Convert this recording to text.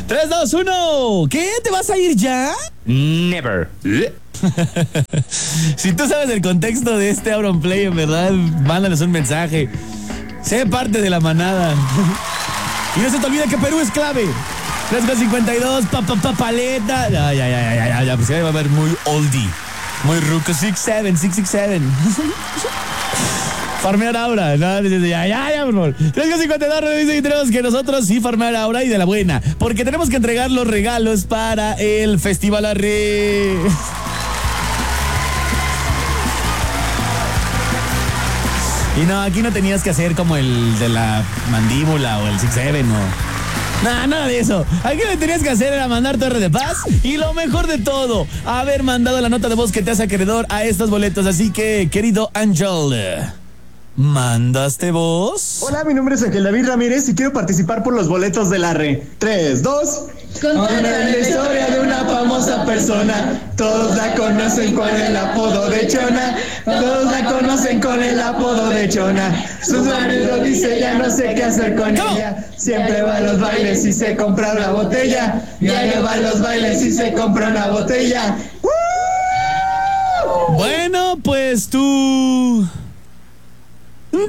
3, 2, 1. ¿Qué? ¿Te vas a ir ya? Never. Si tú sabes el contexto de este Auronplay, en verdad, mándanos un mensaje. Sé parte de la manada. Y no se te olvide que Perú es clave. 3:52, paleta. Ya, pues ya va a haber muy oldie. Muy ruco, 667. Farmear ahora, ¿no? Ya, por favor. 3:52, y tenemos que nosotros sí farmear ahora y de la buena. Porque tenemos que entregar los regalos para el Festival Arre. Y no, aquí no tenías que hacer como el de la mandíbula o el 6-7 o... Nada de eso. Aquí lo que tenías que hacer era mandar tu R de paz y lo mejor de todo, haber mandado la nota de voz que te hace acreedor a estos boletos. Así que, querido Ángel, ¿mandaste voz? Hola, mi nombre es Ángel David Ramírez y quiero participar por los boletos del Arre. 3, 2... Contar la historia de una famosa persona. Todos la conocen con el apodo de Chona. Todos la conocen con el apodo de Chona. Su marido dice ya no sé qué hacer con ella. Siempre va a los bailes y se compra una botella. Ya va a los bailes y se compra una botella. Bueno, pues tú...